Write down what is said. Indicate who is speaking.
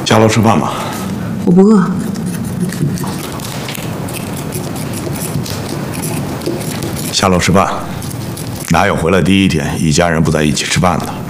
Speaker 1: 下楼吃饭吧。
Speaker 2: 我不饿。
Speaker 1: 下楼吃饭，哪有回来第一天一家人不在一起吃饭的？